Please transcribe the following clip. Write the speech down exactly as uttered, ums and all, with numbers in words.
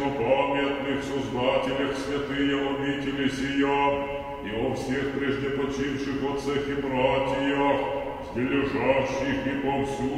преснопамятных создателях святые обители сия, и о всех прежде почивших отцах и братьях, здесь лежащих и повсюду